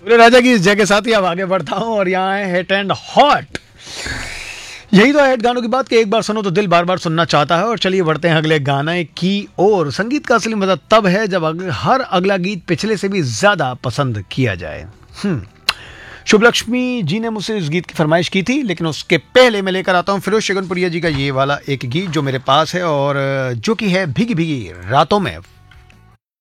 पूरे राजा की इस जय के साथ ही अब आगे बढ़ता हूँ और यहाँ है हिट एंड हॉट। यही तो है हिट गानों की बात कि एक बार सुनो तो दिल बार बार सुनना चाहता है। और चलिए बढ़ते हैं अगले गाने की ओर। संगीत का असली मजा तब है जब हर अगला गीत पिछले से भी ज्यादा पसंद किया जाए। शुभ लक्ष्मी जी ने मुझसे इस गीत की फरमाइश की थी, लेकिन उसके पहले मैं लेकर आता हूँ फिरोज शेखनपुरिया जी का ये वाला एक गीत जो मेरे पास है और जो कि है भीगी भीगी रातों में